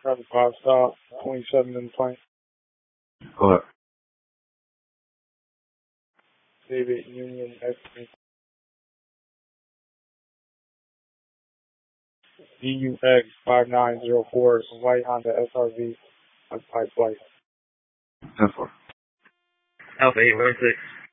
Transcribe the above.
Traffic 5 stop, 27 in the plane. Go ahead. David Union X. DUX 5904, white Honda SRV, occupied flight. 10-4. Alpha 816.